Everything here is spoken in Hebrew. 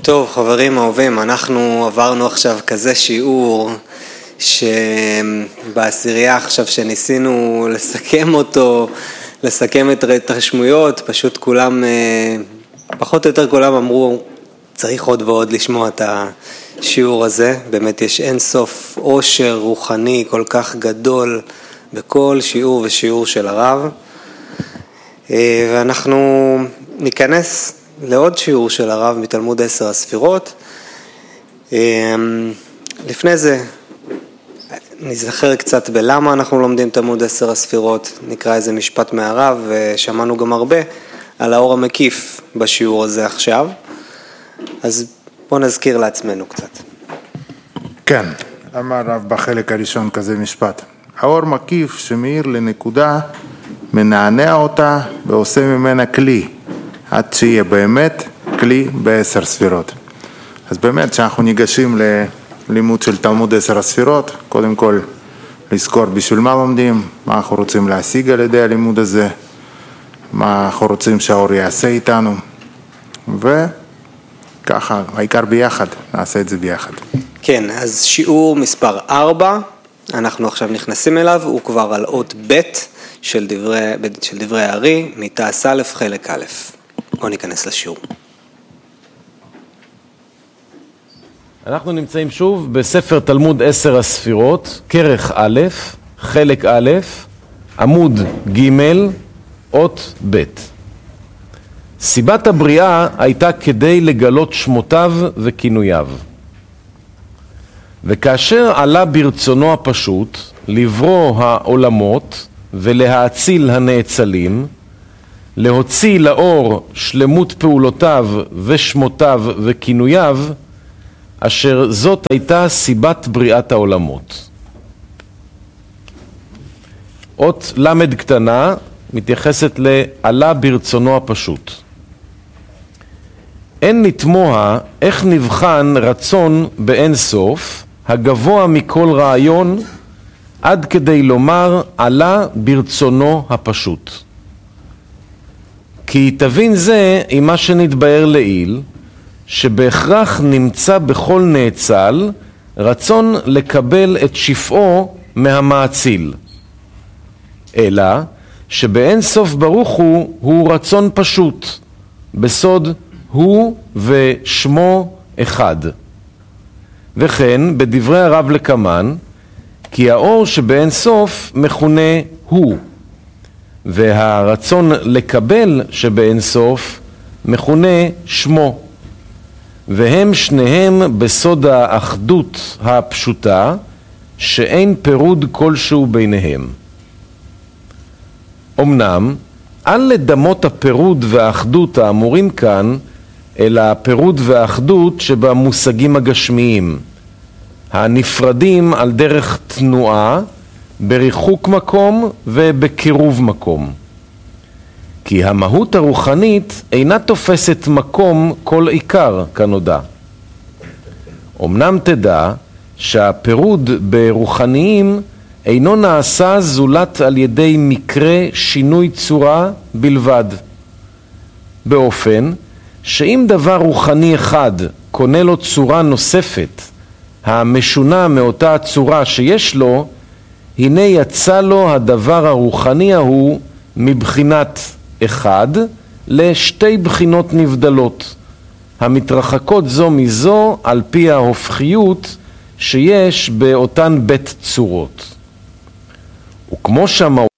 טוב, חברים אהובים, אנחנו עברנו עכשיו כזה שיעור שבעשירייה עכשיו שניסינו לסכם אותו, לסכם את ההתרשמויות, פשוט כולם, פחות או יותר כולם אמרו, צריך עוד ועוד לשמוע את השיעור הזה. באמת יש אין סוף עושר רוחני כל כך גדול בכל שיעור ושיעור של הרב. ואנחנו ניכנס לעוד שיעור של הרב מתלמוד 10 הספירות. לפני זה נזכר קצת בלמה אנחנו לומדים תלמוד 10 הספירות, נקרא איזה משפט מהרב, ושמענו גם הרבה על האור המקיף בשיעור הזה עכשיו. אז בואו נזכיר לעצמנו קצת. כן, אמר הרב בחלק הראשון כזה משפט. האור מקיף שמאיר לנקודה, מנענע אותה ועושה ממנה כלי, עד שיהיה באמת כלי ב10 ספירות. אז באמת שאנחנו ניגשים ללימוד של תלמוד 10 הספירות, קודם כל לזכור בשביל מה לומדים, מה אנחנו רוצים להשיג על ידי הלימוד הזה, מה אנחנו רוצים שהאור יעשה איתנו, וככה, העיקר ביחד, נעשה את זה ביחד. כן, אז שיעור מספר 4, אנחנו עכשיו נכנסים אליו, הוא כבר על אות ב' של דברי הארי, מתעש א' חלק א'. בואו ניכנס לשיעור. אנחנו נמצאים שוב בספר תלמוד 10 הספירות, כרך א', חלק א', עמוד ג', אות ב'. סיבת הבריאה הייתה כדי לגלות שמותיו וכינוייו. וכאשר עלה ברצונו הפשוט לברוא העולמות ולהאציל הנאצלים, להוציא לאור שלמות פעולותיו ושמותיו וכינוייו, אשר זאת הייתה סיבת בריאת העולמות. אות למד קטנה מתייחסת לעלה ברצונו הפשוט. אין לתמוה איך נבחן רצון באין סוף, הגבוה מכל רעיון, עד כדי לומר עלה ברצונו הפשוט. כי תבין זה עם מה שנתבאר לעיל, שבהכרח נמצא בכל נאצל רצון לקבל את שפעו מהמאציל. אלא שבאין סוף ברוך הוא רצון פשוט, בסוד הוא ושמו אחד. וכן בדברי הרב לקמן, כי האור שבאין סוף מכונה הוא, והרצון לקבל שבאין סוף מכונה שמו, והם שניהם בסוד האחדות הפשוטה, שאין פירוד כלשהו ביניהם. אמנם, אל לדמות הפירוד והאחדות האמורים כאן, אלא הפירוד והאחדות שבמושגים הגשמיים, הנפרדים על דרך תנועה, בריחוק מקום ובקירוב מקום. כי המהות הרוחנית אינה תופסת מקום כל עיקר כנודע. אמנם תדע שהפירוד ברוחניים אינו נעשה זולת על ידי מקרה שינוי צורה בלבד. באופן שאם דבר רוחני אחד קונה לו צורה נוספת, המשונה מאותה הצורה שיש לו, הנה יצא לו הדבר הרוחני ההוא מבחינת אחד לשתי בחינות נבדלות, המתרחקות זו מזו על פי ההופכיות שיש באותן בית צורות. וכמו שמע